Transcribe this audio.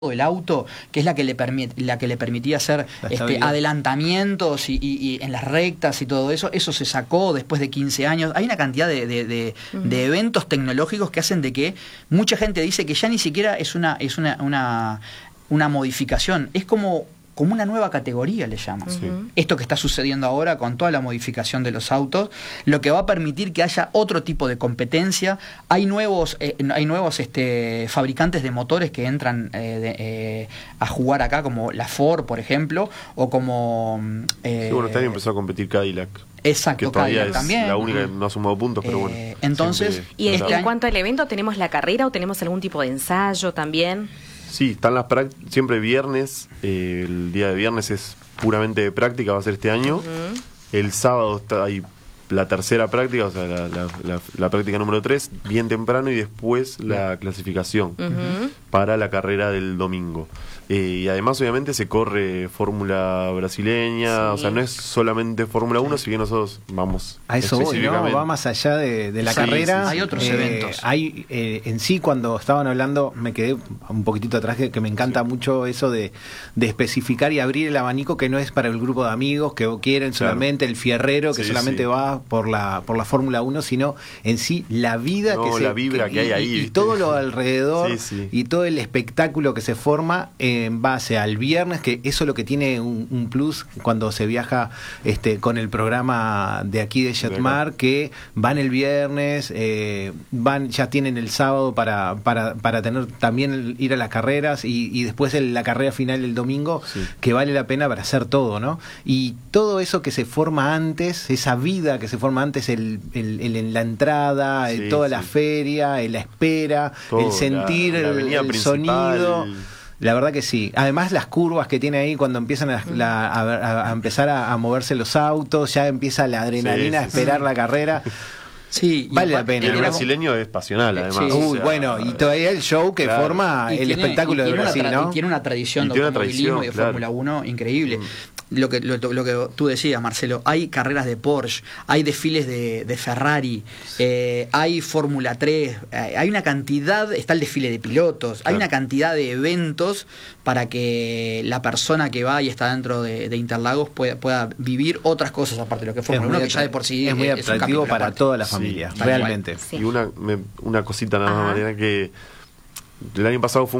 del auto, que es la que le permitía hacer adelantamientos y en las rectas y todo eso. Eso se sacó después de 15 años. Hay una cantidad de eventos tecnológicos que hacen de que mucha gente dice que ya ni siquiera es una modificación, es como una nueva categoría, le llaman. Sí. Esto que está sucediendo ahora con toda la modificación de los autos, lo que va a permitir que haya otro tipo de competencia. Hay nuevos fabricantes de motores que entran a jugar acá, como la Ford, por ejemplo, o como... este año empezó a competir Cadillac. Exacto, que todavía Cadillac es también. La única que no ha sumado puntos, pero bueno. Entonces, y en cuanto al evento, ¿tenemos la carrera o tenemos algún tipo de ensayo también? Sí, están las siempre viernes. El día de viernes es puramente de práctica, va a ser este año. El sábado hay la tercera práctica, o sea, la práctica número 3, bien temprano, y después la clasificación para la carrera del domingo. Y además, obviamente, se corre Fórmula brasileña, o sea, no es solamente Fórmula 1, si bien nosotros vamos a eso voy, ¿no? Va más allá de la carrera. Hay otros eventos. Hay, en sí, cuando estaban hablando, me quedé un poquitito atrás, que me encanta mucho eso de especificar y abrir el abanico, que no es para el grupo de amigos que quieren solamente el fierrero, que solamente va por la Fórmula 1, sino en sí la vida la vibra que hay ahí. Y todo lo alrededor, y todo el espectáculo que se forma en base al viernes, que eso es lo que tiene un plus cuando se viaja con el programa de aquí de Jetmar, que van el viernes, ya tienen el sábado para tener también ir a las carreras y después la carrera final el domingo, que vale la pena para hacer todo, ¿no? Y todo eso que se forma antes, esa vida que se forma antes, en la entrada, toda la feria, la espera, todo, el sentir el sonido. La verdad que sí. Además, las curvas que tiene ahí cuando empiezan a empezar a moverse los autos, ya empieza la adrenalina a esperar la carrera. Sí, vale la pena. El brasileño es pasional, además. Bueno, y todavía el show que forma el espectáculo de Brasil, ¿no? Y tiene una tradición de automovilismo y de Fórmula 1 increíble. Lo que tú decías, Marcelo, hay carreras de Porsche, hay desfiles de Ferrari, hay Fórmula 3, hay una cantidad, está el desfile de pilotos, hay una cantidad de eventos para que la persona que va y está dentro de Interlagos pueda vivir otras cosas aparte de lo que Fórmula 1, que ya de por sí es muy atractivo para toda la familia, realmente. Y una cosita nada más, Mariana, que el año pasado fue